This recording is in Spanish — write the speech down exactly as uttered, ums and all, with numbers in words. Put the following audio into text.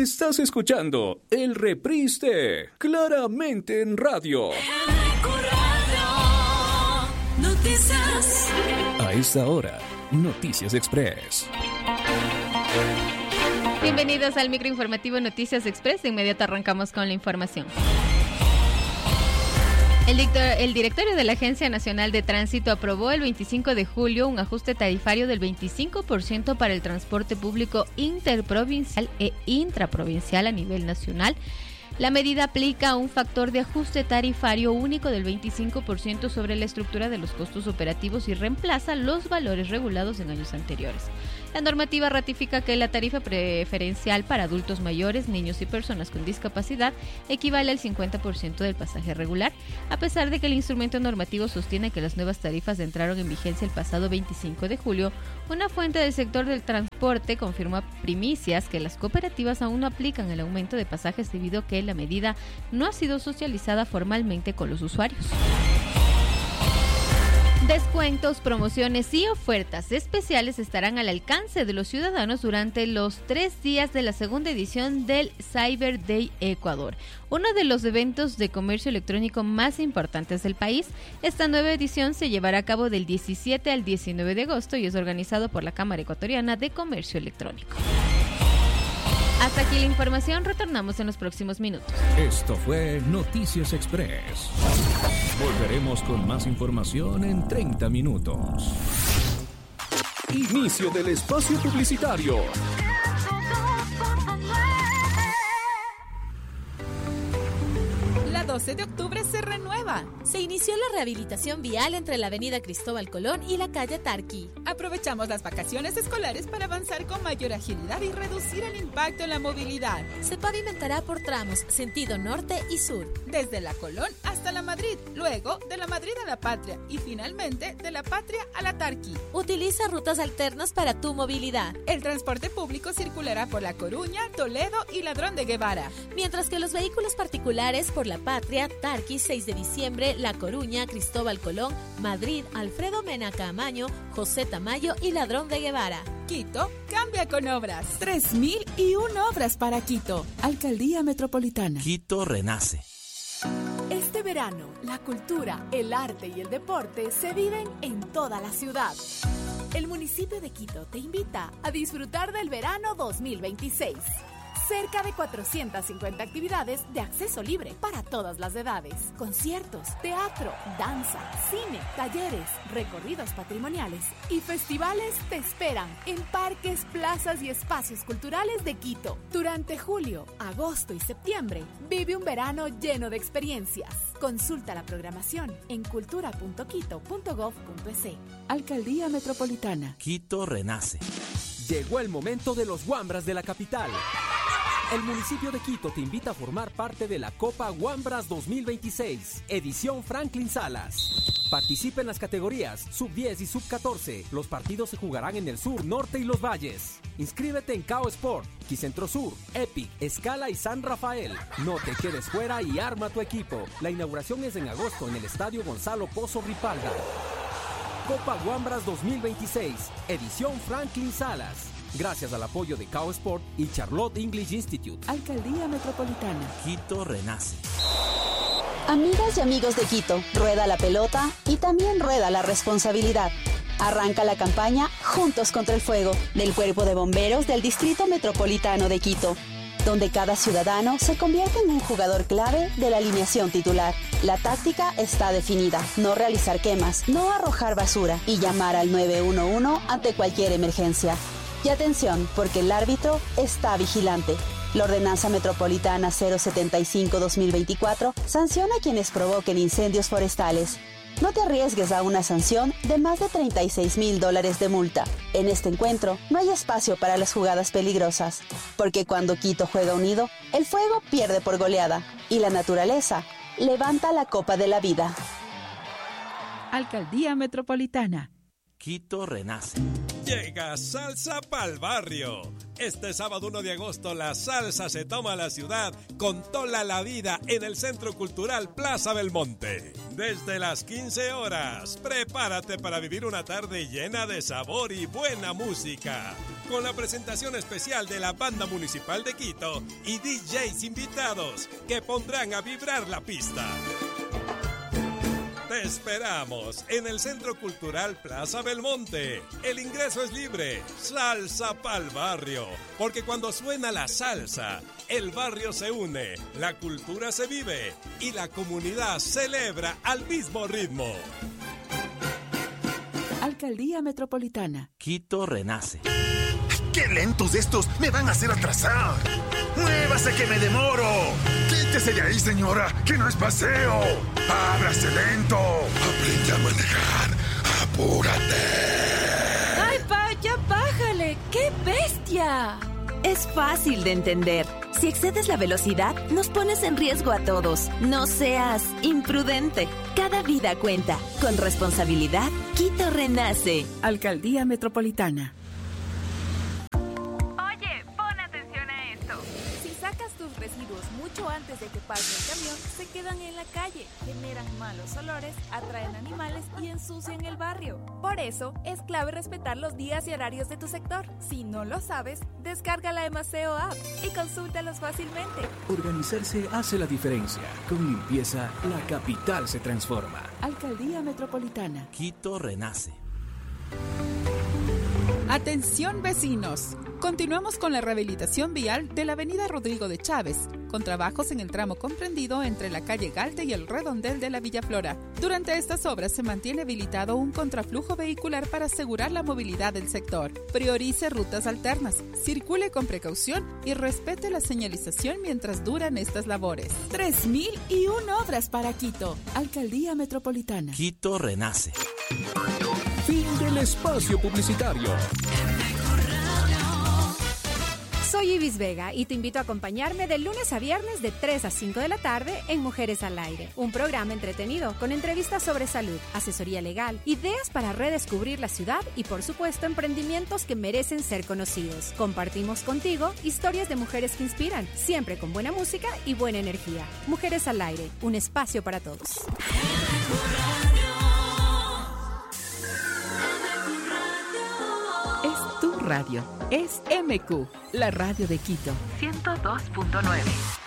Estás escuchando el reprise de Claramente en Radio. Noticias. A esta hora, Noticias Express. Bienvenidos al microinformativo Noticias Express. De inmediato arrancamos con la información. El, dictor, el directorio de la Agencia Nacional de Tránsito aprobó el veinticinco de julio un ajuste tarifario del veinticinco por ciento para el transporte público interprovincial e intraprovincial a nivel nacional. La medida aplica un factor de ajuste tarifario único del veinticinco por ciento sobre la estructura de los costos operativos y reemplaza los valores regulados en años anteriores. La normativa ratifica que la tarifa preferencial para adultos mayores, niños y personas con discapacidad equivale al cincuenta por ciento del pasaje regular, a pesar de que el instrumento normativo sostiene que las nuevas tarifas entraron en vigencia el pasado veinticinco de julio. Una fuente del sector del transporte confirmó a Primicias que las cooperativas aún no aplican el aumento de pasajes debido a que la medida no ha sido socializada formalmente con los usuarios. Descuentos, promociones y ofertas especiales estarán al alcance de los ciudadanos durante los tres días de la segunda edición del Cyber Day Ecuador, uno de los eventos de comercio electrónico más importantes del país. Esta nueva edición se llevará a cabo del diecisiete al diecinueve de agosto y es organizado por la Cámara Ecuatoriana de Comercio Electrónico. Hasta aquí la información, retornamos en los próximos minutos. Esto fue Noticias Express. Volveremos con más información en treinta minutos. Inicio del espacio publicitario. doce de octubre se renueva. Se inició la rehabilitación vial entre la avenida Cristóbal Colón y la calle Tarqui. Aprovechamos las vacaciones escolares para avanzar con mayor agilidad y reducir el impacto en la movilidad. Se pavimentará por tramos, sentido norte y sur. Desde la Colón hasta la Madrid, luego de la Madrid a la Patria y finalmente de la Patria a la Tarqui. Utiliza rutas alternas para tu movilidad. El transporte público circulará por La Coruña, Toledo y Ladrón de Guevara. Mientras que los vehículos particulares por la Patria, Tarqui, seis de diciembre, La Coruña, Cristóbal Colón, Madrid, Alfredo Mena Caamaño, José Tamayo y Ladrón de Guevara. Quito cambia con obras. tres mil y una obras para Quito. Alcaldía Metropolitana. Quito renace. Este verano, la cultura, el arte y el deporte se viven en toda la ciudad. El municipio de Quito te invita a disfrutar del verano dos mil veintiséis. Cerca de cuatrocientas cincuenta actividades de acceso libre para todas las edades. Conciertos, teatro, danza, cine, talleres, recorridos patrimoniales y festivales te esperan en parques, plazas y espacios culturales de Quito. Durante julio, agosto y septiembre, vive un verano lleno de experiencias. Consulta la programación en cultura punto quito punto gob punto es. Alcaldía Metropolitana. Quito renace. Llegó el momento de los Wambras de la capital. El municipio de Quito te invita a formar parte de la Copa Wambras dos mil veintiséis, edición Franklin Salas. Participa en las categorías sub diez y sub catorce. Los partidos se jugarán en el sur, norte y los valles. Inscríbete en Cao Sport, Quicentro Sur, Epic, Escala y San Rafael. No te quedes fuera y arma tu equipo. La inauguración es en agosto en el Estadio Gonzalo Pozo Ripalda. Copa Wambras dos mil veintiséis, edición Franklin Salas. Gracias al apoyo de Cao Sport y Charlotte English Institute. Alcaldía Metropolitana. Quito renace. Amigas y amigos de Quito, rueda la pelota y también rueda la responsabilidad. Arranca la campaña Juntos contra el Fuego del Cuerpo de Bomberos del Distrito Metropolitano de Quito, donde cada ciudadano se convierte en un jugador clave de la alineación titular. La táctica está definida: no realizar quemas, no arrojar basura y llamar al nueve uno uno ante cualquier emergencia. Y atención, porque el árbitro está vigilante. La Ordenanza Metropolitana cero setenta y cinco guión dos mil veinticuatro sanciona a quienes provoquen incendios forestales. No te arriesgues a una sanción de más de treinta y seis mil dólares de multa. En este encuentro no hay espacio para las jugadas peligrosas, porque cuando Quito juega unido, el fuego pierde por goleada y la naturaleza levanta la copa de la vida. Alcaldía Metropolitana. Quito renace. Llega Salsa Pa'l Barrio. Este sábado uno de agosto la salsa se toma la ciudad con toda la vida en el Centro Cultural Plaza Belmonte. Desde las quince horas, prepárate para vivir una tarde llena de sabor y buena música. con la presentación especial de la Banda Municipal de Quito y D Js invitados que pondrán a vibrar la pista. Te esperamos en el Centro Cultural Plaza Belmonte. El ingreso es libre. Salsa pa'l barrio. Porque cuando suena la salsa, el barrio se une, la cultura se vive y la comunidad celebra al mismo ritmo. Alcaldía Metropolitana. Quito renace. ¡Qué lentos estos! ¡Me van a hacer atrasar! ¡Muévase que me demoro! ¡Quítese de ahí, señora! ¡Que no es paseo! ¡Ábrase lento! ¡Aprende a manejar! ¡Apúrate! ¡Ay, pa! ¡Ya bájale! ¡Qué bestia! Es fácil de entender. Si excedes la velocidad, nos pones en riesgo a todos. No seas imprudente. Cada vida cuenta. Con responsabilidad, Quito renace. Alcaldía Metropolitana. Oye, pon atención a esto. Si sacas tus residuos mucho antes de que pase el camión, se quedan en la calle, generan malos olores, atraen animales y ensucian el barrio. Por eso, es clave respetar los días y horarios de tu sector. Si no lo sabes, descarga la Emaceo App y consúltalos fácilmente. Organizarse hace la diferencia. Con limpieza, la capital se transforma. Alcaldía Metropolitana. Quito renace. Atención vecinos, continuamos con la rehabilitación vial de la avenida Rodrigo de Chávez, con trabajos en el tramo comprendido entre la calle Galte y el redondel de la Villa Flora. Durante estas obras se mantiene habilitado un contraflujo vehicular para asegurar la movilidad del sector. Priorice rutas alternas, circule con precaución y respete la señalización mientras duran estas labores. tres mil y una obras para Quito. Alcaldía Metropolitana. Quito renace. Fin del espacio publicitario. Soy Ibis Vega y te invito a acompañarme de lunes a viernes de tres a cinco de la tarde en Mujeres al Aire, un programa entretenido con entrevistas sobre salud, asesoría legal, ideas para redescubrir la ciudad y por supuesto emprendimientos que merecen ser conocidos. Compartimos contigo historias de mujeres que inspiran, siempre con buena música y buena energía. Mujeres al Aire, un espacio para todos. Tu radio es M Q, la radio de Quito. ciento dos punto nueve.